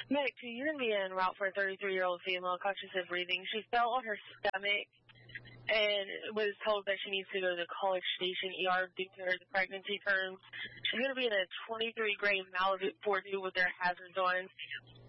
Meg, you're going to be en route for a 33-year-old female conscious of breathing. She fell on her stomach and was told that she needs to go to the College Station ER due to her pregnancy terms. She's going to be in a 23 gray Malibu 42 with their hazards on.